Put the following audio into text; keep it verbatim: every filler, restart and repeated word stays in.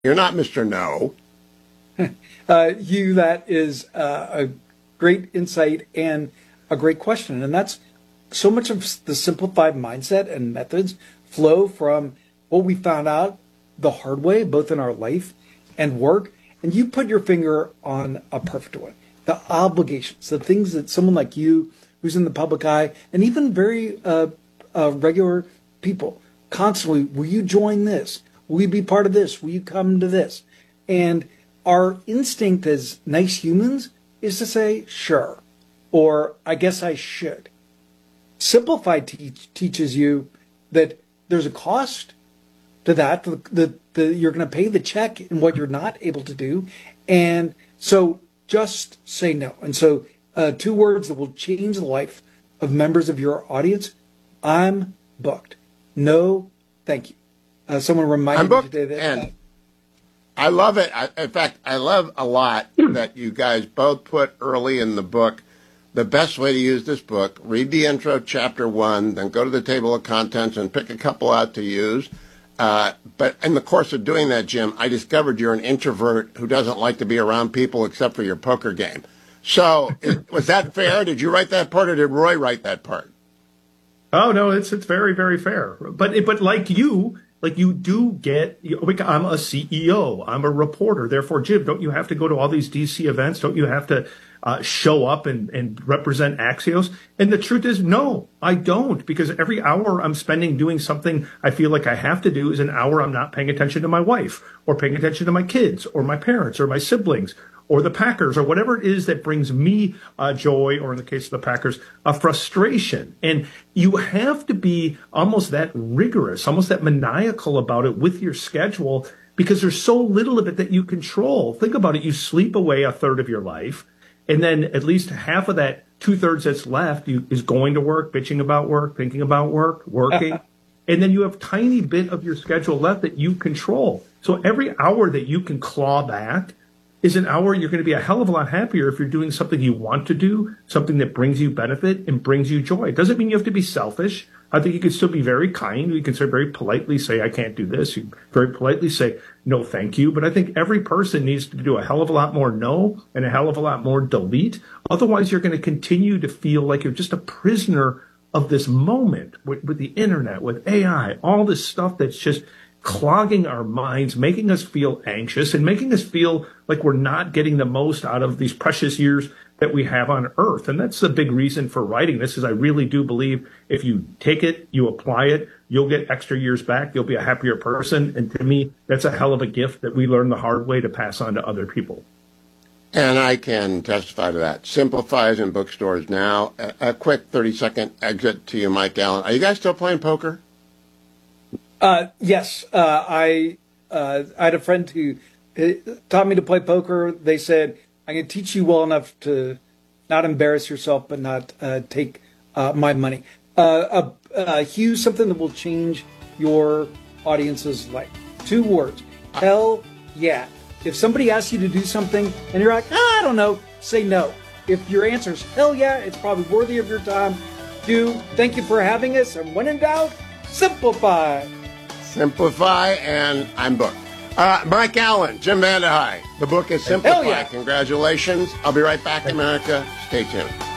You're not Mister No. uh, Hugh, that is uh, a great insight and a great question. And that's so much of the simplified mindset and methods flow from what we found out the hard way, both in our life and work. And you put your finger on a perfect one. The obligations, the things that someone like you, who's in the public eye, and even very uh, uh, regular people, constantly, will you join this? Will you be part of this? Will you come to this? And our instinct as nice humans is to say, sure, or I guess I should. Simplified teach, teaches you that there's a cost to that, that the, you're going to pay the check in what you're not able to do. And so just say no. And so uh, two words that will change the life of members of your audience. I'm booked. No, thank you. Uh, someone reminded me today that. And I love it. I, in fact, I love a lot that you guys both put early in the book. The best way to use this book, read the intro, chapter one, then go to the table of contents and pick a couple out to use. Uh, but in the course of doing that, Jim, I discovered you're an introvert who doesn't like to be around people except for your poker game. So it, was that fair? Did you write that part, or did Roy write that part? Oh, no, it's it's very, very fair. But but like you, like you do get, I'm a C E O, I'm a reporter. Therefore, Jim, don't you have to go to all these D C events? Don't you have to uh, show up and, and represent Axios? And the truth is, no, I don't, because every hour I'm spending doing something I feel like I have to do is an hour I'm not paying attention to my wife or paying attention to my kids or my parents or my siblings or the Packers, or whatever it is that brings me uh, joy, or in the case of the Packers, a frustration. And you have to be almost that rigorous, almost that maniacal about it with your schedule, because there's so little of it that you control. Think about it. You sleep away a third of your life, and then at least half of that two-thirds that's left you, is going to work, bitching about work, thinking about work, working. And then you have a tiny bit of your schedule left that you control. So every hour that you can claw back is an hour you're going to be a hell of a lot happier if you're doing something you want to do, something that brings you benefit and brings you joy. It doesn't mean you have to be selfish. I think you can still be very kind. You can say very politely say, I can't do this. You very politely say, no, thank you. But I think every person needs to do a hell of a lot more no and a hell of a lot more delete. Otherwise, you're going to continue to feel like you're just a prisoner of this moment with, with the internet, with A I, all this stuff that's just clogging our minds, making us feel anxious, and making us feel like we're not getting the most out of these precious years that we have on Earth. And that's the big reason for writing this, is I really do believe if you take it, you apply it, you'll get extra years back, you'll be a happier person. And to me, that's a hell of a gift that we learn the hard way to pass on to other people. And I can testify to that. Simplify is in bookstores now. A, a quick thirty-second exit to you, Mike Allen. Are you guys still playing poker? Uh, yes, uh, I uh, I had a friend who uh, taught me to play poker. They said, I can teach you well enough to not embarrass yourself, but not uh, take uh, my money. Uh, uh, uh, Hugh, something that will change your audience's life. Two words. Hell yeah. If somebody asks you to do something and you're like, ah, I don't know, say no. If your answer is hell yeah, it's probably worthy of your time. Hugh, thank you for having us. And when in doubt, simplify. Simplify, and I'm booked. Uh, Mike Allen, Jim Vandehei. The book is Simplify. Yeah. Congratulations. I'll be right back, America. Stay tuned.